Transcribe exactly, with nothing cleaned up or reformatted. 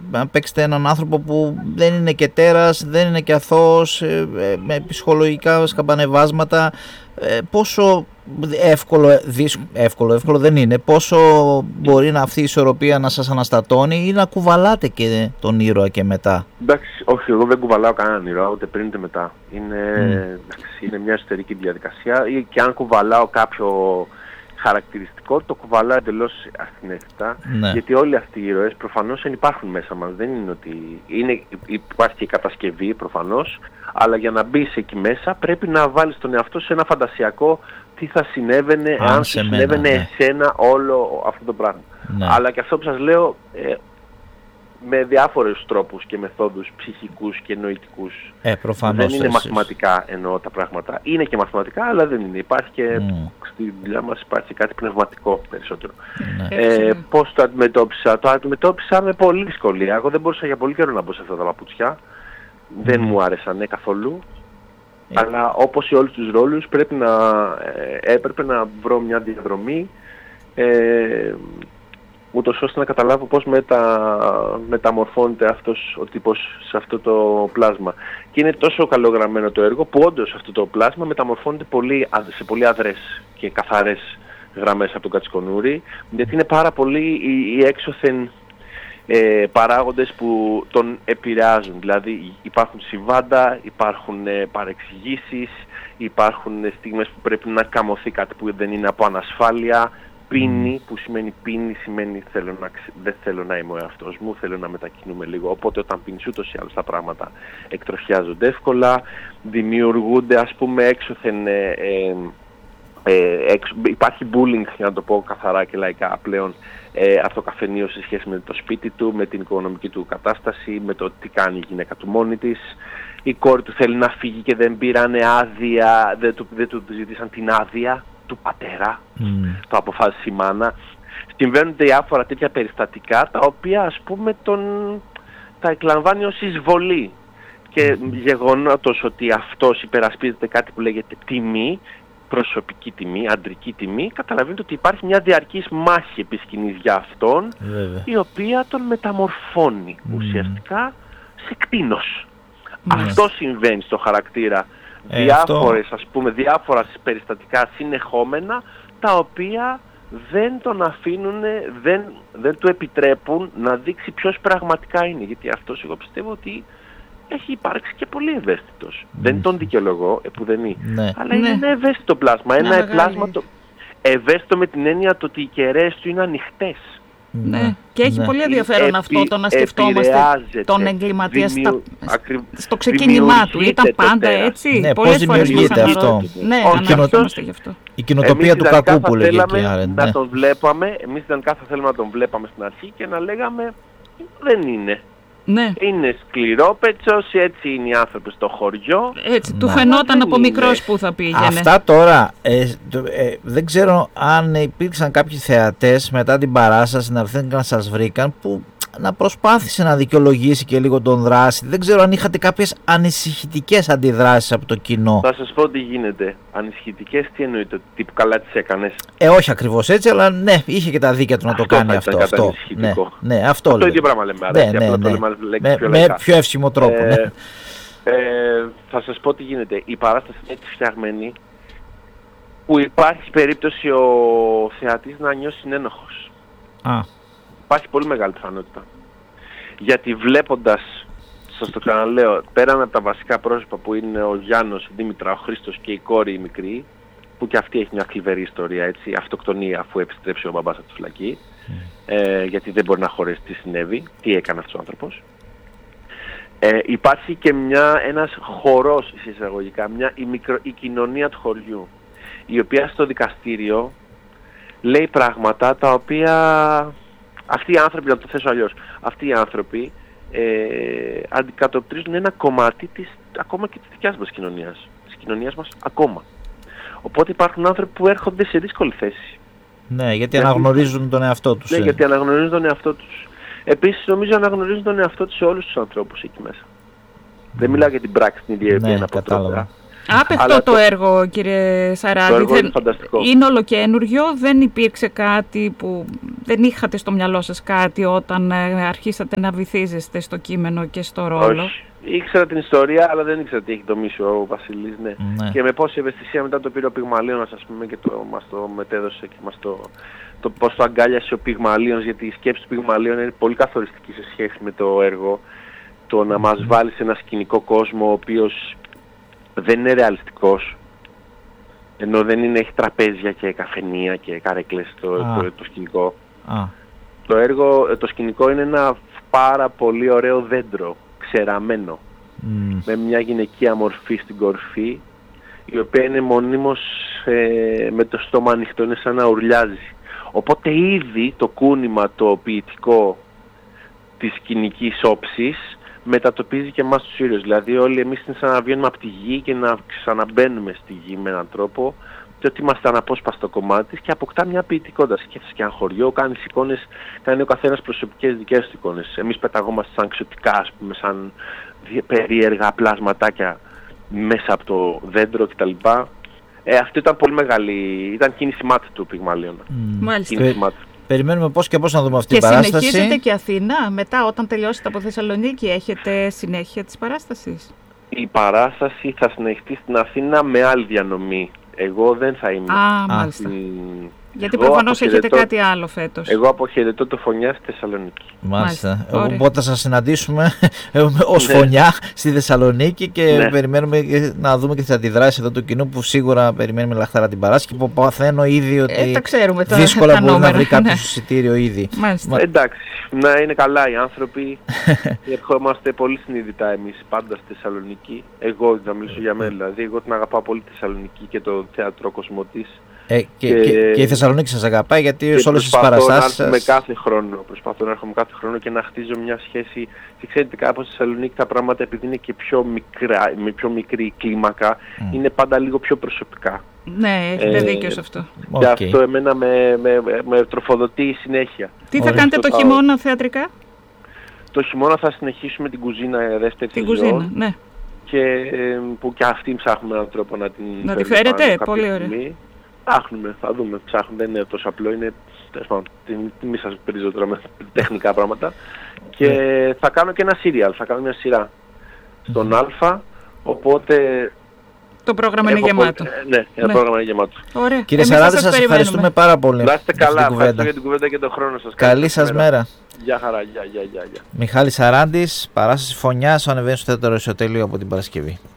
να παίξετε έναν άνθρωπο που δεν είναι και τέρας, δεν είναι και αθώος, με ψυχολογικά σκαμπανεβάσματα. Πόσο εύκολο, εύκολο, εύκολο δεν είναι, πόσο μπορεί να αυτή η ισορροπία να σας αναστατώνει ή να κουβαλάτε και τον ήρωα και μετά? Εντάξει, όχι, εγώ δεν κουβαλάω κανέναν ήρωα, ούτε πριν ούτε μετά. Είναι, mm. είναι μια εσωτερική διαδικασία, ή και αν κουβαλάω κάποιο χαρακτηριστικό, το κουβαλάω εντελώς ασυναίσθητα, ναι. Γιατί όλοι αυτοί οι ήρωες προφανώς δεν υπάρχουν μέσα μας. Δεν είναι ότι είναι, υπάρχει και η κατασκευή προφανώς, αλλά για να μπεις εκεί μέσα πρέπει να βάλεις τον εαυτό σε ένα φαντασιακό τι θα συνέβαινε αν, αν σου συνέβαινε ναι. εσένα όλο αυτό το πράγμα. Ναι. Αλλά και αυτό που σας λέω, ε, με διάφορους τρόπους και μεθόδους ψυχικούς και νοητικούς. Ε, προφανώς. Δεν είναι εσείς. Μαθηματικά εννοώ τα πράγματα. Είναι και μαθηματικά, αλλά δεν είναι. Υπάρχει και mm. στη δουλειά μας υπάρχει κάτι πνευματικό περισσότερο. Ναι. Ε, πώς το αντιμετώπισα? Το αντιμετώπισα με πολύ δυσκολία. Εγώ δεν μπορούσα για πολύ καιρό να μπω σε αυτά τα παπούτσια. Mm. Δεν μου άρεσαν καθόλου. Yeah. Αλλά όπως σε όλους τους ρόλους πρέπει να, ε, έπρεπε να βρω μια διαδρομή ε, ούτως ώστε να καταλάβω πώς μετα, μεταμορφώνεται αυτός ο τύπος σε αυτό το πλάσμα. Και είναι τόσο καλογραμμένο το έργο που όντως αυτό το πλάσμα μεταμορφώνεται πολύ, σε πολύ αδρές και καθαρές γραμμές από τον Κατσικονούρη, γιατί είναι πάρα πολύ οι, οι έξωθεν ε, παράγοντες που τον επηρεάζουν. Δηλαδή υπάρχουν συμβάντα, υπάρχουν ε, παρεξηγήσεις, υπάρχουν στιγμές που πρέπει να καμωθεί κάτι που δεν είναι από ανασφάλεια. Πίνη, που σημαίνει πίνη, σημαίνει θέλω να, δεν θέλω να είμαι ο εαυτός μου, θέλω να μετακινούμε λίγο. Οπότε όταν πίνεις ούτως ή άλλως τα πράγματα εκτροχιάζονται εύκολα, δημιουργούνται ας πούμε έξωθεν, ε, ε, ε, έξω, υπάρχει bullying, για να το πω καθαρά και λαϊκά πλέον, ε, από το καφενείο σε σχέση με το σπίτι του, με την οικονομική του κατάσταση, με το τι κάνει η γυναίκα του μόνη της. Η κόρη του θέλει να φύγει και δεν πήρανε άδεια, δεν του, δεν του ζητήσαν την άδεια του πατέρα, mm. το αποφάσισε η μάνα. Συμβαίνουν διάφορα τέτοια περιστατικά τα οποία ας πούμε τον, τα εκλαμβάνει ως εισβολή και mm. γεγονότος ότι αυτός υπερασπίζεται κάτι που λέγεται τιμή, προσωπική τιμή, αντρική τιμή, καταλαβαίνετε ότι υπάρχει μια διαρκής μάχη επί σκηνής για αυτόν, mm. η οποία τον μεταμορφώνει mm. ουσιαστικά σε κτήνος. Mm. Αυτό συμβαίνει στο χαρακτήρα. Ε, διάφορες, αυτό... ας πούμε, διάφορα περιστατικά συνεχόμενα, τα οποία δεν τον αφήνουν, δεν, δεν του επιτρέπουν να δείξει ποιος πραγματικά είναι. Γιατί αυτός εγώ πιστεύω ότι έχει υπάρξει και πολύ ευαίσθητος. Mm. Δεν τον δικαιολογώ, επουδενή. Ναι. Αλλά ναι. είναι ένα ευαίσθητο πλάσμα. Ένα ναι, πλάσμα το... ευαίσθητο με την έννοια το ότι οι κεραίες του είναι ανοιχτές. Ναι. ναι, και έχει ναι. πολύ ενδιαφέρον Επι, αυτό το να σκεφτόμαστε τον εγκληματία στα, ακρι... στο ξεκίνημά του. Ήταν πάντα έτσι. Ναι, πώς δημιουργείται αυτό. Ναι, αναρωτιόμαστε γι' αυτό. Η κοινοτοπία του κακού που λέγει εκεί. Να ναι. τον βλέπαμε, εμείς ιδανικά θα θέλαμε να τον βλέπαμε στην αρχή και να λέγαμε δεν είναι. Ναι. Είναι σκληρόπετσος, έτσι είναι οι άνθρωποι στο χωριό. Έτσι, του φαινόταν από μικρός που θα πήγαινε. Αυτά τώρα, ε, ε, δεν ξέρω αν υπήρξαν κάποιοι θεατές μετά την παράσταση να έρθουν και να σας βρήκαν που να προσπάθησε να δικαιολογήσει και λίγο τον δράση. Δεν ξέρω αν είχατε κάποιες ανησυχητικές αντιδράσεις από το κοινό. Θα σας πω τι γίνεται. Ανησυχητικές, τι εννοείται, τι που καλά τις έκανες? Ε, όχι ακριβώς έτσι, αλλά ναι, είχε και τα δίκαια του να αυτό το κάνει αυτό. Αυτό, ναι, ναι, αυτό, αυτό ίδιο πράγμα λέμε. Ναι, ναι, ναι, ναι. Με, πιο, με πιο εύσημο τρόπο. Ε, ναι. ε, θα σας πω τι γίνεται. Η παράσταση είναι έτσι φτιαγμένη που υπάρχει περίπτωση ο θεατής να νιώσει συνένοχος. Α. Υπάρχει πολύ μεγάλη πιθανότητα. Γιατί βλέποντας, σας το ξαναλέω, πέραν από τα βασικά πρόσωπα που είναι ο Γιάννος, η Δήμητρα, ο Χρήστος και η κόρη η μικρή, που και αυτή έχει μια θλιβερή ιστορία, έτσι, αυτοκτονία αφού επιστρέψει ο μπαμπάς από τη φυλακή, mm. ε, γιατί δεν μπορεί να χωρέσει τι συνέβη, τι έκανε αυτός ο άνθρωπος. Ε, υπάρχει και μια, ένας χορός, εισαγωγικά, μια, η, μικρο, η κοινωνία του χωριού, η οποία στο δικαστήριο λέει πράγματα τα οποία... Αυτοί οι άνθρωποι, να το θέσω αλλιώς, αυτοί οι άνθρωποι ε, αντικατοπτρίζουν ένα κομμάτι της, ακόμα και της δικιάς μας κοινωνίας, της κοινωνίας μας ακόμα. Οπότε υπάρχουν άνθρωποι που έρχονται σε δύσκολη θέση. Ναι, γιατί, γιατί αναγνωρίζουν τον εαυτό τους. Ναι, ε. γιατί αναγνωρίζουν τον εαυτό τους. Επίσης, νομίζω αναγνωρίζουν τον εαυτό τους σε όλους τους ανθρώπους εκεί μέσα. Mm. Δεν μιλάω για την πράξη την ίδια, η οποία ναι, είναι αποτρόπαια. Άπεχτο το, το έργο, κύριε Σαράντη. Το έργο είναι φανταστικό. Είναι ολοκένουργιο, δεν υπήρξε κάτι που δεν είχατε στο μυαλό σας κάτι όταν αρχίσατε να βυθίζεστε στο κείμενο και στο ρόλο. Όχι. Ήξερα την ιστορία, αλλά δεν ήξερα τι έχει δομήσει ο Βασίλης. Ναι. Ναι. Και με πόση ευαισθησία μετά το πήρε ο Πυγμαλίωνας, ας πούμε, και το, μας το μετέδωσε και μας το, το πώς το αγκάλιασε ο Πυγμαλίωνας, γιατί η σκέψη του Πυγμαλίωνα είναι πολύ καθοριστική σε σχέση με το έργο. Το να μας βάλει σε ένα σκηνικό κόσμο ο οποίος δεν είναι ρεαλιστικός, ενώ δεν είναι, έχει τραπέζια και καφενεία και καρέκλες το, το, το, το σκηνικό. Α. Το έργο, το σκηνικό είναι ένα πάρα πολύ ωραίο δέντρο, ξεραμένο, mm. με μια γυναικεία μορφή στην κορφή, η οποία είναι μονίμως ε, με το στόμα ανοιχτό, είναι σαν να ουρλιάζει. Οπότε ήδη το κούνημα, το ποιητικό της σκηνικής όψης μετατοπίζει και εμάς τους ήρωες. Δηλαδή όλοι εμείς είναι σαν να βγαίνουμε από τη γη και να ξαναμπαίνουμε στη γη με έναν τρόπο, και ότι είμαστε αναπόσπαστο κομμάτι της, και αποκτά μια ποιητικότητα. Σκέφτεσαι και ένα χωριό, κάνεις εικόνες, κάνει ο καθένας προσωπικές δικές του εικόνες. Εμείς πεταγόμαστε σαν ξωτικά, ας πούμε, σαν περίεργα πλάσματάκια μέσα από το δέντρο κτλ. Ε, αυτό ήταν πολύ μεγάλη, ήταν κίνηση μάτι του Πυγμαλίωνα. Mm. Μάλιστα. Περιμένουμε πώς και πώς να δούμε αυτή και την παράσταση. Και συνεχίζετε και Αθήνα, μετά όταν τελειώσετε από Θεσσαλονίκη, έχετε συνέχεια της παράστασης? Η παράσταση θα συνεχιστεί στην Αθήνα με άλλη διανομή. Εγώ δεν θα είμαι. Α, μάλιστα. Γιατί προφανώς έχετε κάτι άλλο φέτος. Εγώ αποχαιρετώ το Φωνιά στη Θεσσαλονίκη. Μάλιστα. Οπότε θα σας συναντήσουμε ως Φωνιά στη Θεσσαλονίκη και ναι. περιμένουμε να δούμε και τις αντιδράσεις εδώ του κοινού, που σίγουρα περιμένουμε λαχτάρα την παράσταση, και που παθαίνω ήδη ότι ε, τα ξέρουμε, τα, δύσκολα τα μπορεί νούμερα, να βρει κάποιο ναι. εισιτήριο ήδη. Μα... Εντάξει, να είναι καλά οι άνθρωποι. Ερχόμαστε πολύ συνειδητά εμείς πάντα στη Θεσσαλονίκη. Εγώ θα μιλήσω για μένα, δηλαδή. Εγώ την αγαπάω πολύ τη Θεσσαλονίκη και το θέατρο Κοσμοτής. Ε, και, και, και, και η Θεσσαλονίκη σας αγαπάει, γιατί σε όλες τις παραστάσεις σας... κάθε χρόνο, προσπαθώ να έρχομαι κάθε χρόνο και να χτίζω μια σχέση. Και ξέρετε, κάπως στη Θεσσαλονίκη τα πράγματα, επειδή είναι και πιο, μικρά, με πιο μικρή κλίμακα, mm. είναι πάντα λίγο πιο προσωπικά. Ναι, έχετε ε, δίκιο σε αυτό. Και okay. αυτό εμένα με, με, με, με τροφοδοτεί συνέχεια. Τι θα κάνετε το, το χειμώνα θεατρικά? Το χειμώνα θα συνεχίσουμε την κουζίνα δεύτερη Την σεζόν, κουζίνα, ναι. Και ε, που και αυτή ψάχνουμε έναν τρόπο να την να τη φέρετε, πολύ ωραία. Ψάχνουμε, θα δούμε, ψάχνουμε, δεν είναι τόσο απλό, είναι, μη σας πρίζω τώρα με τεχνικά πράγματα. Και yeah. θα κάνω και ένα serial, θα κάνω μια σειρά στον mm-hmm. Α, οπότε... Το πρόγραμμα είναι γεμάτο. Πολύ, ναι, το ναι. πρόγραμμα είναι γεμάτο. Ωραία. Κύριε Σαράντη, σας ευχαριστούμε πάρα πολύ. Να είστε καλά, ευχαριστώ για την κουβέντα και τον χρόνο σας. Καλή σας μέρα. μέρα. Γεια χαρά, γεια, γεια, γεια. Μιχάλης Σαράντης, παράσταση Φωνιάς, ανεβαίνει στο θέατρο Αριστοτέλειου από την Παρασκευή.